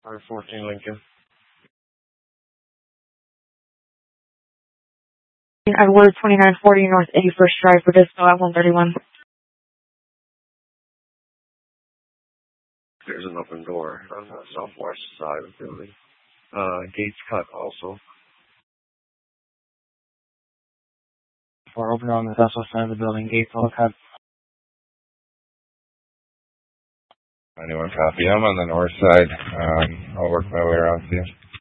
R14 Lincoln. Edward 2940 North 81st Drive, Disco at 131. There's an open door on the southwest side of the building. Gates cut also. Door open on the southwest side of the building. Gates all cut. Anyone copy? I'm on the north side. I'll work my way around to you.